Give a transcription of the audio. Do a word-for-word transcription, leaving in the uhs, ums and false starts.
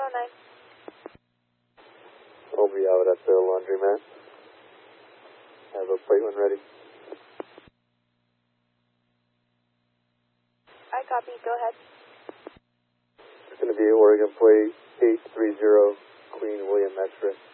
oh nine. We'll be out at the laundromat. Have a plate when ready. I copy. Go ahead. It's going to be Oregon plate eight three zero, Queen William X-ray.